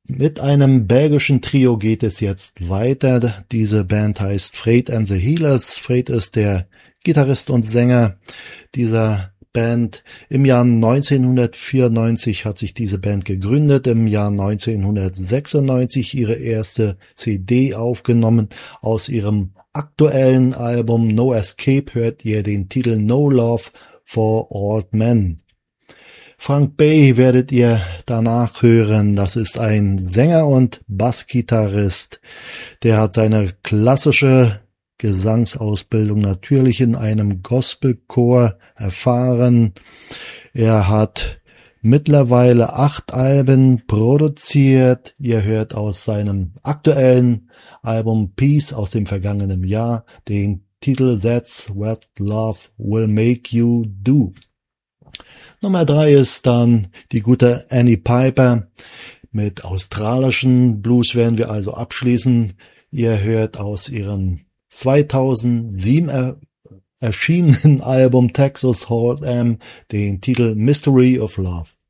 Mit einem belgischen Trio geht es jetzt weiter. Diese Band heißt Fred and the Healers. Fred ist der Gitarrist und Sänger dieser Band. Im Jahr 1994 hat sich diese Band gegründet, im Jahr 1996 ihre erste CD aufgenommen. Aus ihrem aktuellen Album No Escape hört ihr den Titel No Love for Old Men. Frank Bay werdet ihr danach hören. Das ist ein Sänger und Bassgitarrist. Der hat seine klassische Gesangsausbildung natürlich in einem Gospelchor erfahren. Er hat mittlerweile 8 Alben produziert. Ihr hört aus seinem aktuellen Album Peace aus dem vergangenen Jahr den Titel That's What Love Will Make You Do. Nummer 3 ist dann die gute Annie Piper. Mit australischen Blues werden wir also abschließen. Ihr hört aus ihrem 2007 erschienenen Album Texas Hold'em den Titel Mystery of Love.